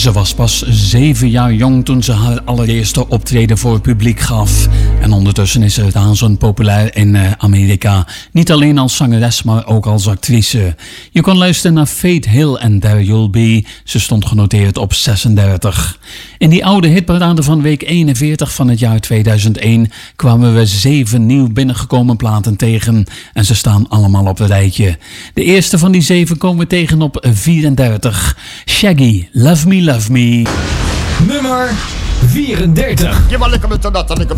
Ze was pas 7 jaar jong toen ze haar allereerste optreden voor het publiek gaf. En ondertussen is ze razend populair in Amerika. Niet alleen als zangeres, maar ook als actrice. Je kon luisteren naar Faith Hill en There You'll Be. Ze stond genoteerd op 36. In die oude hitparade van week 41 van het jaar 2001 kwamen we 7 nieuw binnengekomen platen tegen. En ze staan allemaal op het rijtje. De eerste van die 7 komen we tegen op 34. Shaggy, Love Me, Love Me. Nummer 34.